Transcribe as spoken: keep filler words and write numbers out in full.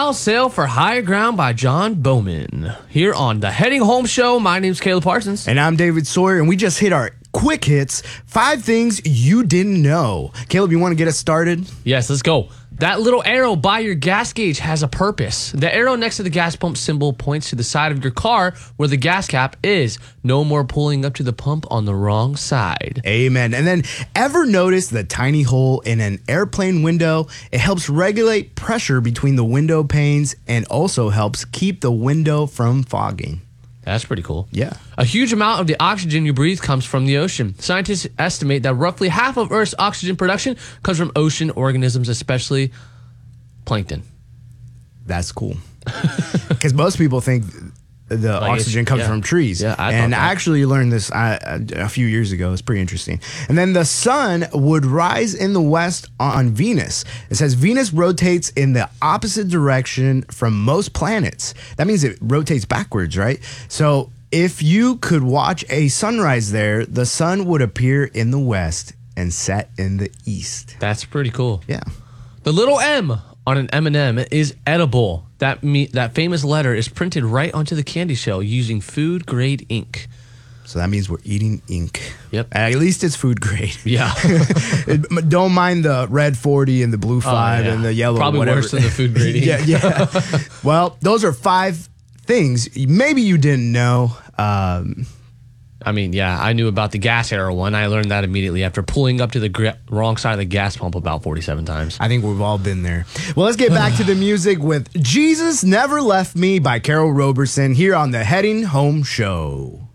I'll Sail for Higher Ground by John Bowman. Here on the Heading Home Show, my name's Caleb Parsons. And I'm David Sawyer, and we just hit our quick hits. Five things you didn't know. Caleb, you want to get us started? Yes, let's go. That little arrow by your gas gauge has a purpose. The arrow next to the gas pump symbol points to the side of your car where the gas cap is. No more pulling up to the pump on the wrong side. Amen. And then, ever notice the tiny hole in an airplane window? It helps regulate pressure between the window panes and also helps keep the window from fogging. That's pretty cool. Yeah. A huge amount of the oxygen you breathe comes from the ocean. Scientists estimate that roughly half of Earth's oxygen production comes from ocean organisms, especially plankton. That's cool. Because most people think the Like oxygen comes yeah. from trees. Yeah, I and thought I that. actually learned this uh, a few years ago. It's pretty interesting. And then the sun would rise in the west on Venus. It says Venus rotates in the opposite direction from most planets. That means it rotates backwards, right? So if you could watch a sunrise there, the sun would appear in the west and set in the east. That's pretty cool. Yeah. The little M on an M and M is edible. That me that famous letter is printed right onto the candy shell using food grade ink. So that means we're eating ink. Yep. At least it's food grade. Yeah. Don't mind the red forty and the blue five yeah. and the yellow. Probably whatever. worse than the food grade ink. yeah, yeah. Well, those are five things maybe you didn't know. Um, I mean, yeah, I knew about the gas arrow one. I learned that immediately after pulling up to the gr- wrong side of the gas pump about forty-seven times. I think we've all been there. Well, let's get back to the music with Jesus Never Left Me by Carol Roberson here on the Heading Home Show.